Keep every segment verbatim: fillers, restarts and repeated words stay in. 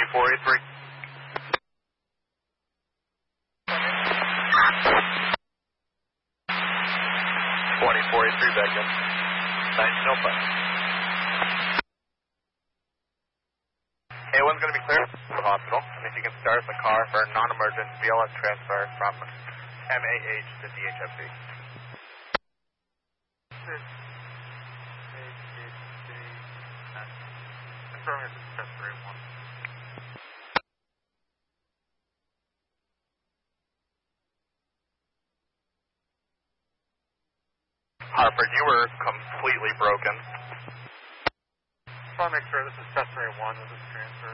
twenty-four eighty-three. twenty-four eighty-three back in. nineteen oh five. A one's going to be clear to the hospital. And if you can start the car for non-emergent B L S transfer from M A H to D H F C. Confirming this is Chester A one. Hartford, you were completely broken. Just want to make sure this is Chester A one with this transfer.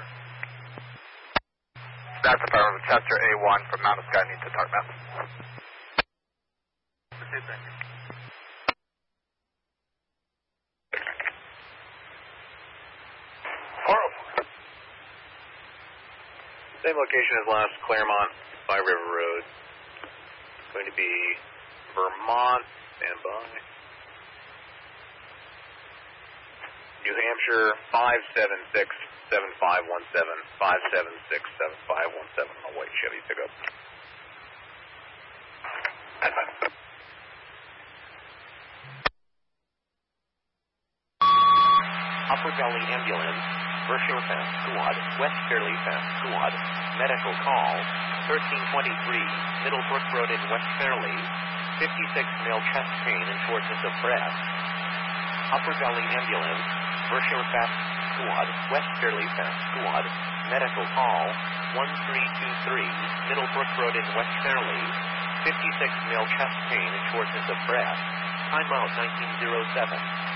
That's the power of Chester A one from Mount Skyne to Dartmouth. Okay, thank you. Horrible. Same location as last, Claremont, by River Road. It's going to be Vermont, stand by. New Hampshire, five seven six seven five one seven, five seven six seven five one seven, on white Chevy pickup. Upper Valley Ambulance, Berkshire Fast Squad, West Fairleigh Fast Squad, medical call, thirteen twenty-three, Middlebrook Road in West Fairleigh, fifty-six male chest pain and shortness of breath. Upper Valley Ambulance, Berkshire Fast Squad, West Fairleigh Fast Squad, medical call, one three two three, Middlebrook Road in West Fairleigh, fifty-six male chest pain and shortness of breath. Time out nineteen oh seven.